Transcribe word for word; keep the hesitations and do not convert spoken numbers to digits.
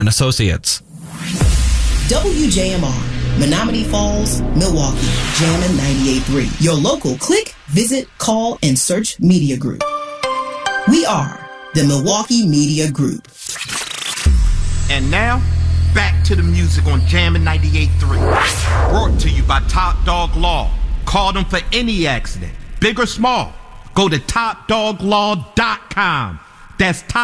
and Associates. W J M R, Menominee Falls, Milwaukee, Jammin' ninety-eight point three. Your local click, visit, call, and search media group. We are the Milwaukee Media Group. And now, back to the music on Jammin' ninety-eight point three. Brought to you by Top Dog Law. Call them for any accident, big or small. Go to top dog law dot com. That's top